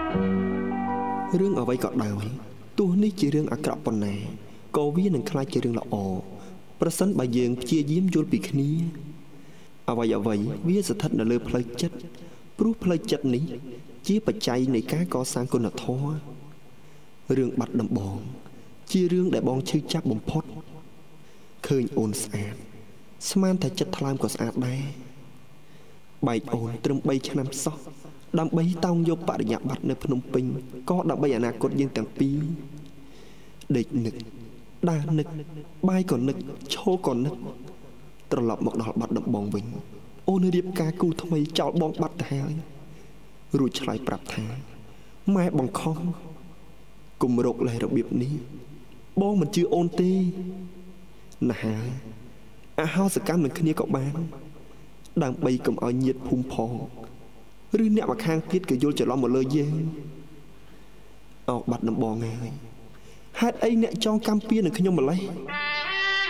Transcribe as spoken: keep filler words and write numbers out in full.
រឿងអ្វីក៏ដោយទោះនេះជារឿងអាក្រក់ប៉ុណ្ណាក៏វានឹងក្លាយជារឿងល្អប្រសិនបើយើងព្យាយាមយល់ពីគ្នាអ្វីអ្វីវាស្ថិតនៅលើផ្លូវចិត្តព្រោះផ្លូវចិត្តនេះជាបច្ច័យនៃការកសាងគុណធម៌រឿងបាត់ដំបងជារឿងដែលបងឈឺចាប់បំផុតឃើញអូនស្អាតស្មានតែចិត្តថ្លើមក៏ស្អាតដែរបែកអូនត្រឹមបីឆ្នាំសោះដើម្បីតោងយកបរិញ្ញាបត្រនៅភ្នំពេញក៏ដើម្បីអនាគតយើងទាំងពីរដេកនឹកដើរនឹកបាយក៏នឹកឈរក៏នឹកត្រឡប់មកដល់បាត់ដំបងវិញអូនរៀបការគូថ្មីចោលបងបាត់ទៅហើយរួចឆ្លើយប្រាប់ថាម៉ែបង្ខំគំរោគលេះរបៀបនេះបងមិនជឿអូនទេណាស់អហោសកម្មនឹងគ្នាក៏បានដើម្បីកុំឲ្យញាតិភូមិផងឬអ្នកមកខាងទៀតក៏យល់ច្រឡំមកលើយើងអោកបាត់ដំបងហើយហេតុអីអ្នកចងកម្មពៀនឹងខ្ញុំម្លេះ